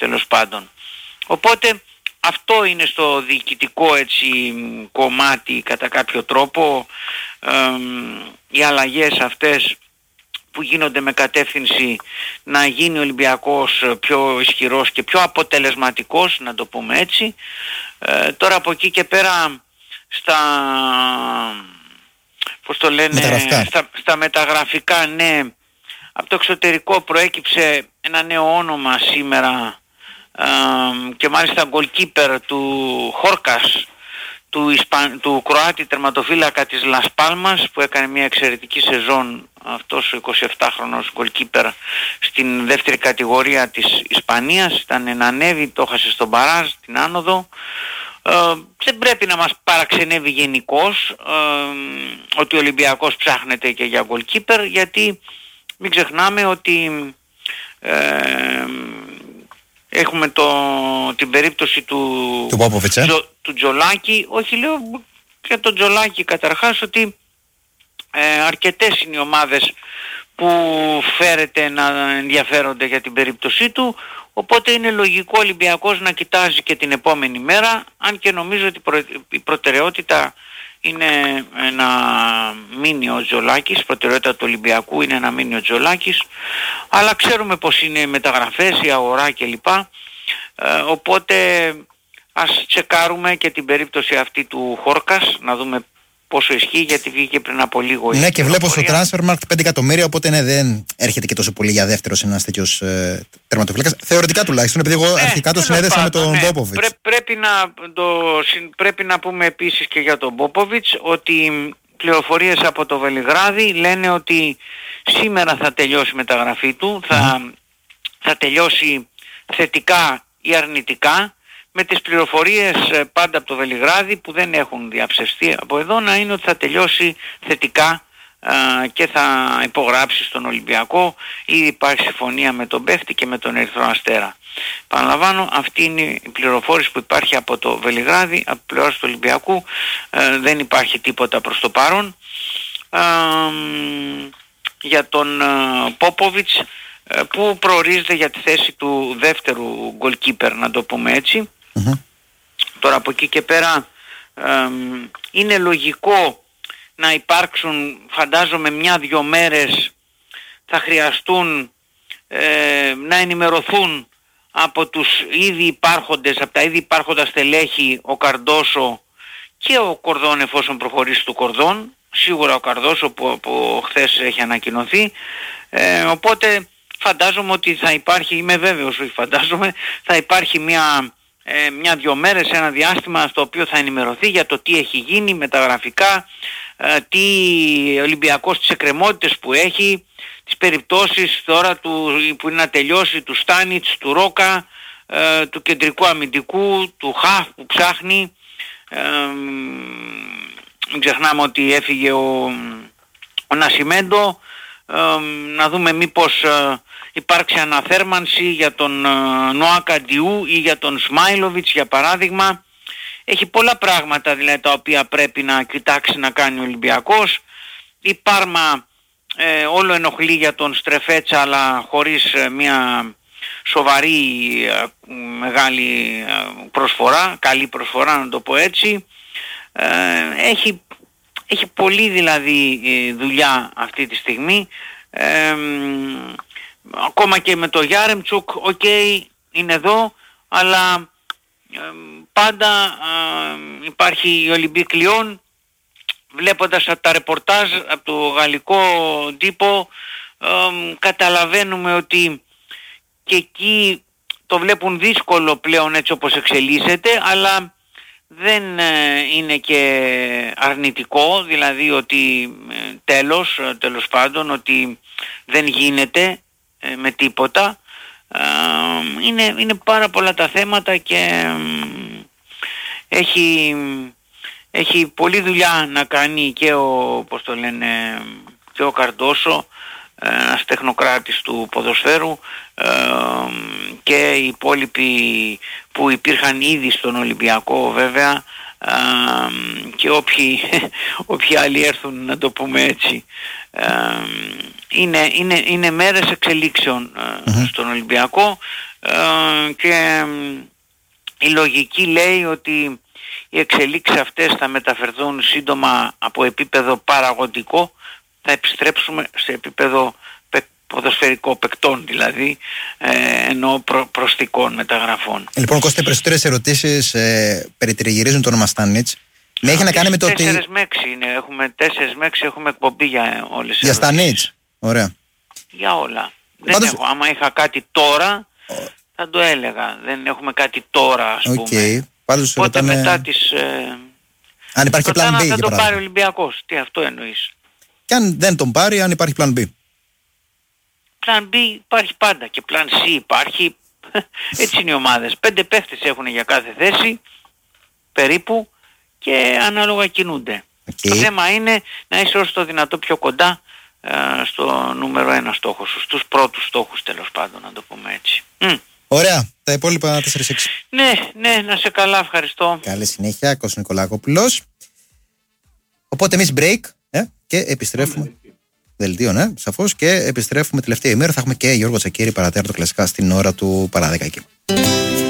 τέλος πάντων. Οπότε αυτό είναι στο διοικητικό έτσι κομμάτι κατά κάποιο τρόπο, οι αλλαγές αυτές που γίνονται με κατεύθυνση να γίνει ο Ολυμπιακός πιο ισχυρός και πιο αποτελεσματικός, να το πούμε έτσι. Τώρα από εκεί και πέρα στα μεταγραφικά, ναι, από το εξωτερικό προέκυψε ένα νέο όνομα σήμερα, και μάλιστα goalkeeper του Χόρκας, του Κροάτη τερματοφύλακα της Λας Πάλμας, που έκανε μια εξαιρετική σεζόν αυτός ο 27χρονος goalkeeper στην δεύτερη κατηγορία της Ισπανίας. Ήταν να ανέβει, το έχασε στον μπαράζ, την άνοδο. Δεν πρέπει να μας παραξενεύει γενικώς ότι ο Ολυμπιακός ψάχνεται και για goalkeeper, γιατί μην ξεχνάμε ότι έχουμε την περίπτωση του Πόποβιτς, του Τζολάκη. Όχι, λέω για τον Τζολάκη καταρχάς ότι αρκετές είναι οι ομάδες που φέρεται να ενδιαφέρονται για την περίπτωσή του, οπότε είναι λογικό ο Ολυμπιακός να κοιτάζει και την επόμενη μέρα, αν και νομίζω ότι η προτεραιότητα είναι να μείνει ο Τζολάκης, η προτεραιότητα του Ολυμπιακού είναι να μείνει ο Τζολάκης, αλλά ξέρουμε πως είναι οι μεταγραφές, η αγορά κλπ. Οπότε ας τσεκάρουμε και την περίπτωση αυτή του Χόρκας, να δούμε πόσο ισχύει, γιατί βγήκε πριν από λίγο. Ναι, και βλέπω στο Transfermarkt 5 εκατομμύρια, οπότε ναι, δεν έρχεται και τόσο πολύ για δεύτερος ένας τέτοιος τερματοφύλακας. Θεωρητικά τουλάχιστον, επειδή εγώ αρχικά το συνέδεσα με τον Πόποβιτς. Πρέπει να πούμε επίσης και για τον Πόποβιτς ότι πληροφορίες από το Βελιγράδι λένε ότι σήμερα θα τελειώσει η μεταγραφή του, θα τελειώσει θετικά ή αρνητικά, με τις πληροφορίες πάντα από το Βελιγράδι που δεν έχουν διαψευστεί από εδώ, να είναι ότι θα τελειώσει θετικά και θα υπογράψει στον Ολυμπιακό. Ήδη υπάρχει συμφωνία με τον παίχτη και με τον Ερυθρό Αστέρα. Παραλαμβάνω, αυτή είναι η πληροφόρηση που υπάρχει από το Βελιγράδι, από πλευράς του Ολυμπιακού. Δεν υπάρχει τίποτα προς το παρόν. Για τον Πόποβιτς, που προορίζεται για τη θέση του δεύτερου goalkeeper, να το πούμε έτσι. Τώρα από εκεί και πέρα είναι λογικό να υπάρξουν, φαντάζομαι 1-2 μέρες θα χρειαστούν να ενημερωθούν από τους ήδη υπάρχοντες, από τα ήδη υπάρχοντα στελέχη, ο Καρντόσο και ο Κορδόν, εφόσον προχωρήσει του Κορδόν, σίγουρα ο Καρντόσο που χθες έχει ανακοινωθεί, οπότε φαντάζομαι ότι θα υπάρχει, είμαι βέβαιος, όχι φαντάζομαι, θα υπάρχει 1-2 μέρες, ένα διάστημα στο οποίο θα ενημερωθεί για το τι έχει γίνει μεταγραφικά, τι Ολυμπιακός, τις εκκρεμότητες που έχει, τις περιπτώσεις τώρα που είναι να τελειώσει, του Στάνιτς, του Ρόκα, του κεντρικού αμυντικού, του Χαφ που ψάχνει. Μην ξεχνάμε ότι έφυγε ο Νασιμέντο, να δούμε μήπως υπάρξει αναθέρμανση για τον Νοάκα Ντιού ή για τον Σμάιλοβιτς για παράδειγμα. Έχει πολλά πράγματα δηλαδή τα οποία πρέπει να κοιτάξει να κάνει ο Ολυμπιακός. Η Πάρμα όλο ενοχλεί για τον Στρεφέτσα, αλλά χωρίς μια σοβαρή μεγάλη προσφορά, καλή προσφορά να το πω έτσι. Έχει πολύ δηλαδή δουλειά αυτή τη στιγμή. Ακόμα και με το Γιάρεμτσουκ, είναι εδώ, αλλά πάντα υπάρχει η Ολυμπίκ Λιόν. Βλέποντας τα ρεπορτάζ από το γαλλικό τύπο, καταλαβαίνουμε ότι και εκεί το βλέπουν δύσκολο πλέον έτσι όπως εξελίσσεται, αλλά δεν είναι και αρνητικό, δηλαδή ότι τέλος πάντων ότι δεν γίνεται με τίποτα. Είναι πάρα πολλά τα θέματα και έχει πολλή δουλειά να κάνει και και ο Καρντόσο, ένας τεχνοκράτης του ποδοσφαίρου, και οι υπόλοιποι που υπήρχαν ήδη στον Ολυμπιακό βέβαια, και όποιοι άλλοι έρθουν, να το πούμε έτσι. Είναι μέρες εξελίξεων στον Ολυμπιακό. και η λογική λέει ότι οι εξελίξεις αυτές θα μεταφερθούν σύντομα από επίπεδο παραγωγικό, θα επιστρέψουμε σε επίπεδο ποδοσφαιρικό, παικτών δηλαδή, ενώ προσθηκών μεταγραφών. Λοιπόν, Κώστα, περισσότερες ερωτήσεις περιτριγυρίζουν το όνομα Στάνιτς. Ναι, έχει να κάνει με το ότι... 4 με 6 είναι, έχουμε 4 με 6 έχουμε εκπομπή για όλες τις Για Στάνιτς, ωραία. Για όλα. Πάντως... Δεν έχω, άμα είχα κάτι τώρα θα το έλεγα. Δεν έχουμε κάτι τώρα, ας πούμε. Πάντως, οπότε ρωτάνε... μετά τις... αν υπάρχει πλάν B, θα τον πάρει ο Ολυμπιακός. Τι αυτό εννοείς? Και αν δεν τον πάρει, αν υπάρχει πλάν B. Πλάν B υπάρχει πάντα και πλάν C υπάρχει. Έτσι είναι οι ομάδες. 5 παίχτες έχουν για κάθε θέση περίπου και ανάλογα κινούνται. Το θέμα είναι να είσαι όσο το δυνατό πιο κοντά στο νούμερο 1 στόχο σου, στους πρώτους στόχους τέλος πάντων, να το πούμε έτσι. Ωραία, τα υπόλοιπα 4-6. Ναι, να σε καλά, ευχαριστώ. Καλή συνέχεια, Κώστας Νικολακόπουλος. Οπότε εμείς break και επιστρέφουμε. Δελτίο, ναι, σαφώς. Και επιστρέφουμε τελευταία ημέρα. Θα έχουμε και Γιώργο Τσακίρη παρατέρα το κλασικά στην ώρα του παρά 10 εκεί.